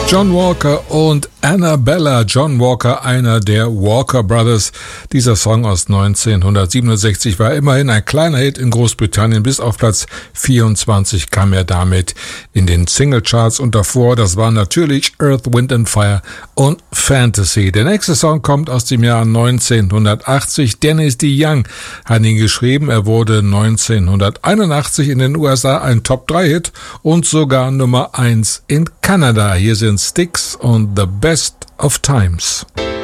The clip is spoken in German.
John Walker und Annabella. John Walker, einer der Walker Brothers. Dieser Song aus 1967 war immerhin ein kleiner Hit in Großbritannien. Bis auf Platz 24 kam er damit in den Singlecharts und davor, das war natürlich Earth, Wind and Fire und Fantasy. Der nächste Song kommt aus dem Jahr 1980. Dennis DeYoung hat ihn geschrieben. Er wurde 1981 in den USA ein Top-3-Hit und sogar Nummer 1 in Kanada. Hier sind Styx und The Best of Times.